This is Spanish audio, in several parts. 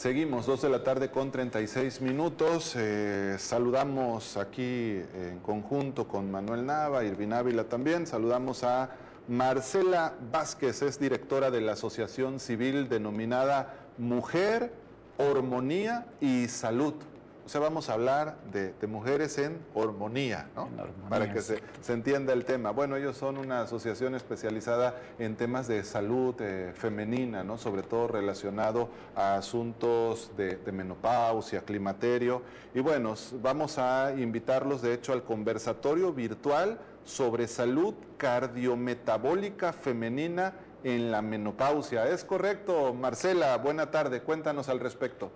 Seguimos, 2 de la tarde con 36 minutos. Saludamos aquí en conjunto con Manuel Nava, Irvin Ávila también. Saludamos a Marcela Vázquez, es directora de la asociación civil denominada Mujer, Hormonía y Salud. O sea, vamos a hablar de mujeres en hormonía, ¿no? En hormonía, para que se entienda el tema. Bueno, ellos son una asociación especializada en temas de salud femenina, ¿no? Sobre todo relacionado a asuntos de menopausia, climaterio. Y bueno, vamos a invitarlos, de hecho, al conversatorio virtual sobre salud cardiometabólica femenina en la menopausia. ¿Es correcto, Marcela? Buena tarde, cuéntanos al respecto.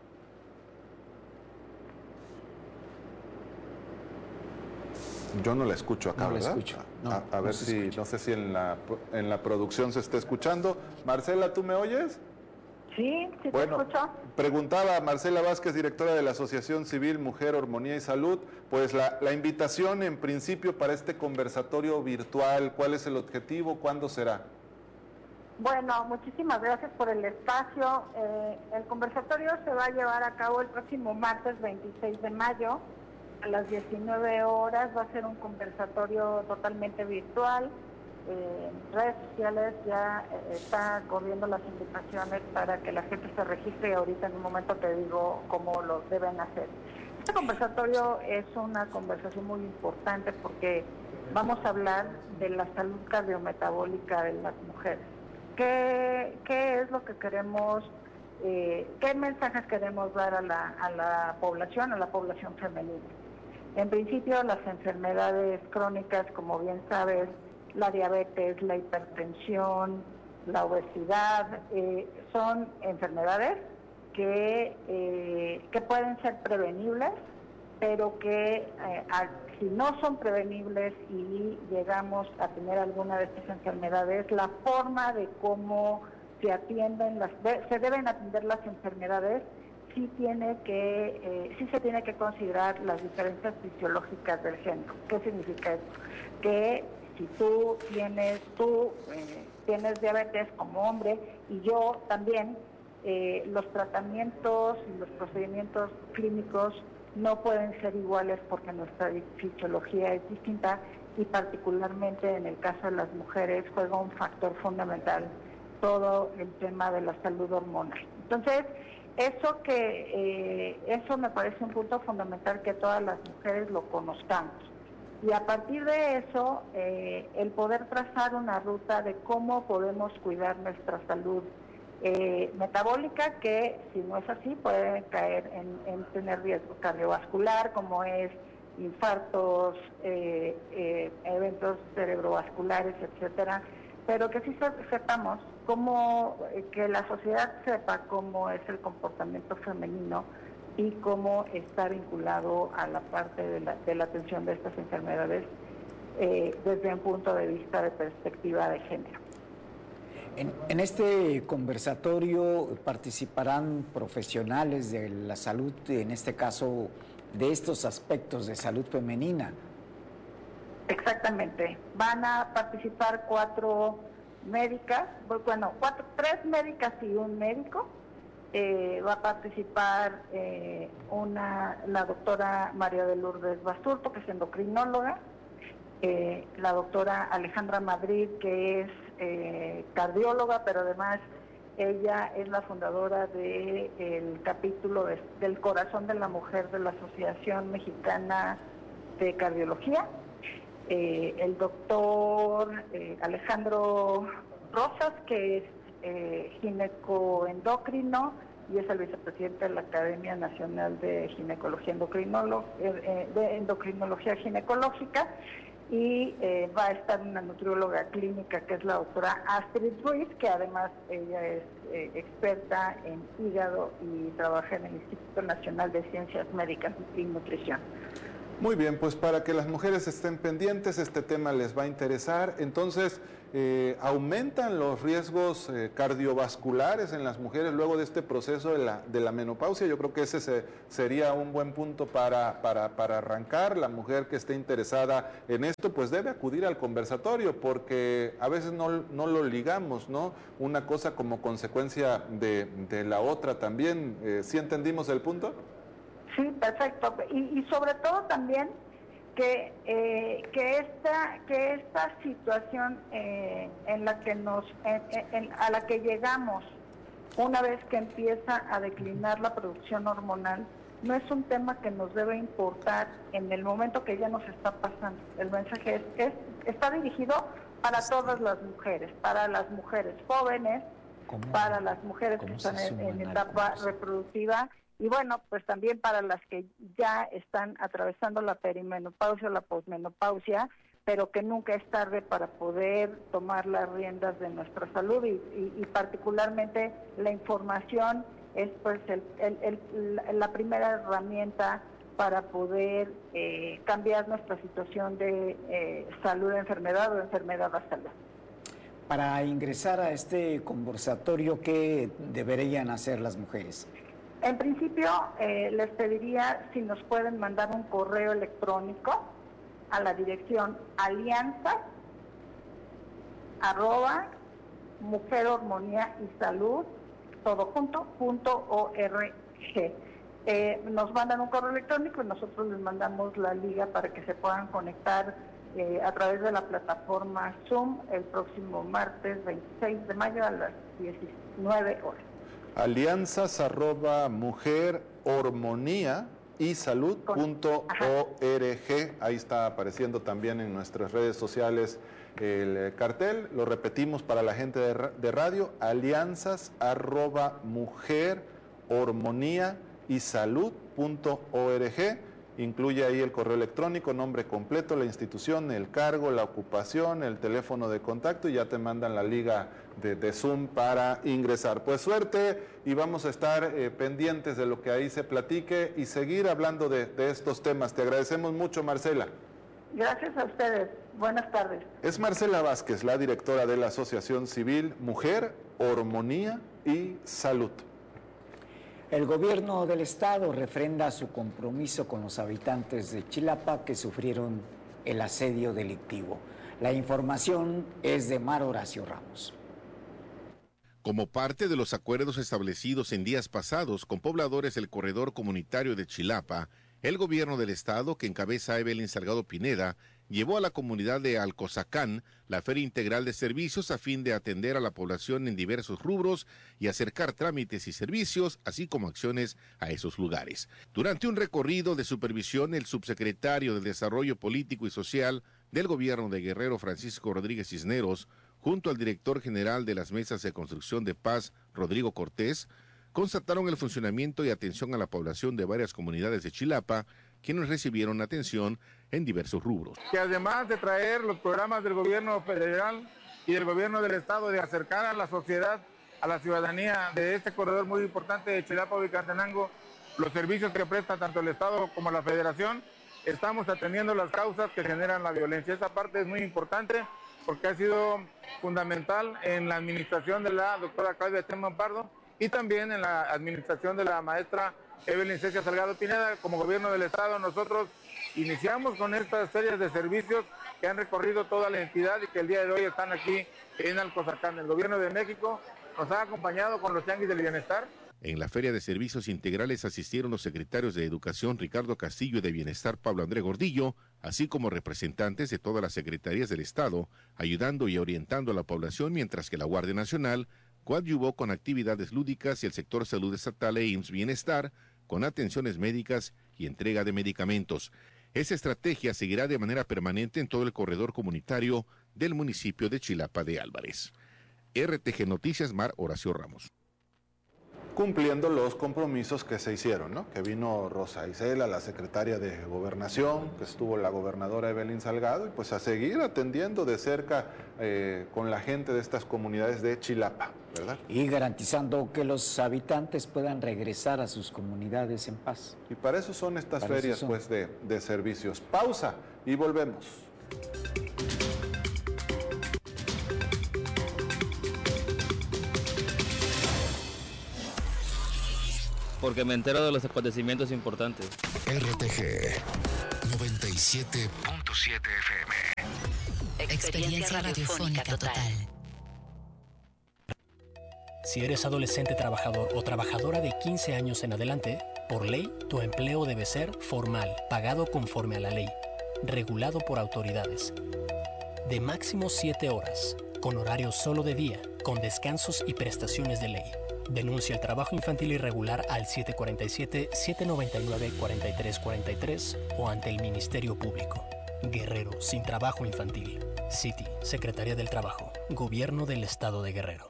Yo no la escucho acá, ¿verdad? No la escucho. No, a ver si, no sé si en la producción se está escuchando. Marcela, ¿tú me oyes? Sí, sí te escucho. Preguntaba Marcela Vázquez, directora de la Asociación Civil Mujer, Hormonía y Salud, pues la invitación en principio para este conversatorio virtual, ¿cuál es el objetivo? ¿Cuándo será? Bueno, muchísimas gracias por el espacio. El conversatorio se va a llevar a cabo el próximo martes 26 de mayo. A las 19 horas va a ser un conversatorio totalmente virtual. En redes sociales ya está corriendo las invitaciones para que la gente se registre y ahorita en un momento te digo cómo lo deben hacer. Este conversatorio es una conversación muy importante porque vamos a hablar de la salud cardiometabólica de las mujeres. ¿Qué es lo que queremos? ¿Qué mensajes queremos dar a la población femenina? En principio, las enfermedades crónicas, como bien sabes, la diabetes, la hipertensión, la obesidad, son enfermedades que pueden ser prevenibles, pero que si no son prevenibles y llegamos a tener alguna de estas enfermedades, la forma de cómo se atienden se deben atender las enfermedades, sí se tiene que considerar las diferencias fisiológicas del género. ¿Qué significa esto? Que si tú tienes diabetes como hombre y yo también, los tratamientos y los procedimientos clínicos no pueden ser iguales porque nuestra fisiología es distinta y particularmente en el caso de las mujeres juega un factor fundamental todo el tema de la salud hormonal. Entonces, eso me parece un punto fundamental que todas las mujeres lo conozcamos. Y a partir de eso, el poder trazar una ruta de cómo podemos cuidar nuestra salud metabólica, que si no es así puede caer en tener riesgo cardiovascular, como es infartos, eventos cerebrovasculares, etcétera, pero que sí sepamos que la sociedad sepa cómo es el comportamiento femenino y cómo está vinculado a la parte de la atención de estas enfermedades desde un punto de vista de perspectiva de género. En este conversatorio participarán profesionales de la salud, en este caso de estos aspectos de salud femenina. Exactamente. Van a participar 4 médicas, tres médicas y un médico. Va a participar la doctora María de Lourdes Basurto, que es endocrinóloga, la doctora Alejandra Madrid, que es cardióloga, pero además ella es la fundadora del capítulo del Corazón de la Mujer de la Asociación Mexicana de Cardiología. El doctor Alejandro Rosas, que es ginecoendocrino y es el vicepresidente de la Academia Nacional de Ginecología de Endocrinología Ginecológica, y va a estar una nutrióloga clínica que es la doctora Astrid Ruiz, que además ella es experta en hígado y trabaja en el Instituto Nacional de Ciencias Médicas y Nutrición. Muy bien, pues para que las mujeres estén pendientes, este tema les va a interesar. Entonces, ¿aumentan los riesgos cardiovasculares en las mujeres luego de este proceso de la menopausia? Yo creo que ese sería un buen punto para arrancar. La mujer que esté interesada en esto, pues debe acudir al conversatorio, porque a veces no lo ligamos, ¿no? Una cosa como consecuencia de la otra también. ¿Sí entendimos el punto? Sí, perfecto. Y sobre todo también que esta situación en la que a la que llegamos una vez que empieza a declinar la producción hormonal no es un tema que nos debe importar en el momento que ya nos está pasando. El mensaje está dirigido para todas las mujeres, para las mujeres jóvenes, para las mujeres que están en etapa reproductiva. Y bueno, pues también para las que ya están atravesando la perimenopausia o la posmenopausia, pero que nunca es tarde para poder tomar las riendas de nuestra salud y particularmente la información es pues la primera herramienta para poder cambiar nuestra situación de salud a enfermedad o de enfermedad a salud. Para ingresar a este conversatorio, ¿qué deberían hacer las mujeres? En principio, les pediría si nos pueden mandar un correo electrónico a la dirección alianzas@mujerhormoniaysalud, todo junto, .org. Nos mandan un correo electrónico y nosotros les mandamos la liga para que se puedan conectar a través de la plataforma Zoom el próximo martes 26 de mayo a las 19 horas. alianzas@mujerhormoniaysalud.org. Ahí está apareciendo también en nuestras redes sociales el cartel. Lo repetimos para la gente de radio: alianzas@mujerhormoniaysalud.org. Incluye ahí el correo electrónico, nombre completo, la institución, el cargo, la ocupación, el teléfono de contacto, y ya te mandan la liga de Zoom para ingresar. Pues suerte, y vamos a estar pendientes de lo que ahí se platique y seguir hablando de estos temas. Te agradecemos mucho, Marcela. Gracias a ustedes. Buenas tardes. Es Marcela Vázquez, la directora de la Asociación Civil Mujer, Hormonía y Salud. El gobierno del estado refrenda su compromiso con los habitantes de Chilapa que sufrieron el asedio delictivo. La información es de Mar Horacio Ramos. Como parte de los acuerdos establecidos en días pasados con pobladores del corredor comunitario de Chilapa, el gobierno del estado, que encabeza Evelyn Salgado Pineda, llevó a la comunidad de Alcozacán la Feria Integral de Servicios a fin de atender a la población en diversos rubros y acercar trámites y servicios, así como acciones a esos lugares. Durante un recorrido de supervisión, el subsecretario de Desarrollo Político y Social del gobierno de Guerrero, Francisco Rodríguez Cisneros, junto al director general de las Mesas de Construcción de Paz, Rodrigo Cortés, constataron el funcionamiento y atención a la población de varias comunidades de Chilapa, quienes recibieron atención en diversos rubros. Que además de traer los programas del gobierno federal y del gobierno del estado de acercar a la sociedad, a la ciudadanía de este corredor muy importante de Chilapa y Huehuetenango, los servicios que presta tanto el estado como la federación, estamos atendiendo las causas que generan la violencia. Esa parte es muy importante porque ha sido fundamental en la administración de la doctora Claudia Sheinbaum Pardo y también en la administración de la maestra Evelyn Cecia Salgado Pineda. Como gobierno del estado, nosotros iniciamos con estas series de servicios que han recorrido toda la entidad y que el día de hoy están aquí en Alcozacán. El gobierno de México nos ha acompañado con los tianguis del bienestar. En la Feria de Servicios Integrales asistieron los secretarios de Educación Ricardo Castillo y de Bienestar Pablo André Gordillo, así como representantes de todas las secretarías del Estado, ayudando y orientando a la población, mientras que la Guardia Nacional coadyuvó con actividades lúdicas y el sector salud estatal e IMSS Bienestar con atenciones médicas y entrega de medicamentos. Esa estrategia seguirá de manera permanente en todo el corredor comunitario del municipio de Chilapa de Álvarez. RTG Noticias, Mar Horacio Ramos. cumpliendo los compromisos que se hicieron, ¿no? Que vino Rosa Isela, la secretaria de Gobernación, que estuvo la gobernadora Evelyn Salgado, y pues a seguir atendiendo de cerca con la gente de estas comunidades de Chilapa, ¿verdad? Y garantizando que los habitantes puedan regresar a sus comunidades en paz. Y para eso son estas ferias pues de servicios. Pausa y volvemos. Porque me entero de los acontecimientos importantes. RTG 97.7 FM. Experiencia radiofónica total. Si eres adolescente trabajador o trabajadora de 15 años en adelante, por ley, tu empleo debe ser formal, pagado conforme a la ley, regulado por autoridades, de máximo 7 horas, con horario solo de día, con descansos y prestaciones de ley. Denuncia el trabajo infantil irregular al 747-799-4343 o ante el Ministerio Público. Guerrero sin trabajo infantil. City, Secretaría del Trabajo, Gobierno del Estado de Guerrero.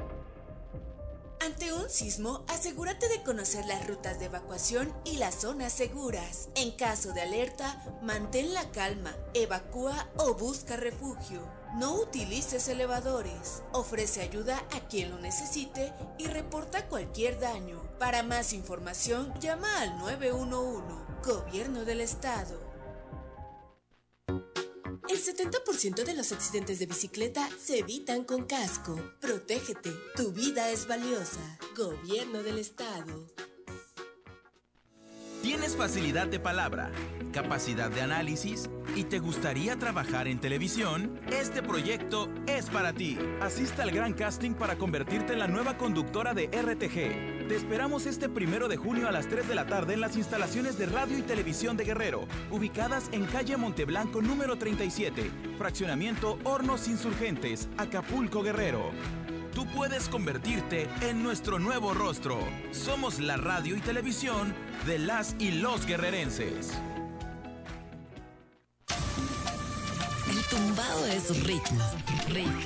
Ante un sismo, asegúrate de conocer las rutas de evacuación y las zonas seguras. En caso de alerta, mantén la calma, evacúa o busca refugio. No utilices elevadores. Ofrece ayuda a quien lo necesite y reporta cualquier daño. Para más información, llama al 911, Gobierno del Estado. El 70% de los accidentes de bicicleta se evitan con casco. Protégete, tu vida es valiosa. Gobierno del Estado. ¿Tienes facilidad de palabra, capacidad de análisis y te gustaría trabajar en televisión? Este proyecto es para ti. Asista al gran casting para convertirte en la nueva conductora de RTG. Te esperamos este 1 de junio a las 3 de la tarde en las instalaciones de Radio y Televisión de Guerrero, ubicadas en calle Monteblanco número 37, fraccionamiento Hornos Insurgentes, Acapulco, Guerrero. Tú puedes convertirte en nuestro nuevo rostro. Somos la radio y televisión de las y los guerrerenses. El tumbado es ritmo, ritmo.